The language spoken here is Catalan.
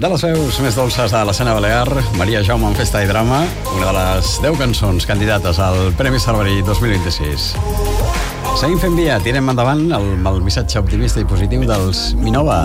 De les veus més dolces de l'escena balear, Maria Jaume en Festa i Drama, una de les 10 cançons candidates al Premi Cerverí 2026. Seguim fent via, tirem endavant el missatge optimista i positiu dels Minova.